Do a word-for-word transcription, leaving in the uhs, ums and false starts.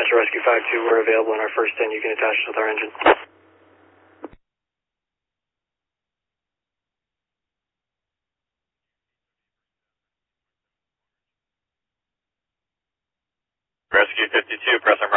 Delta Rescue five two, we're available in our first ten. You can attach with our engine. Rescue fifty-two, press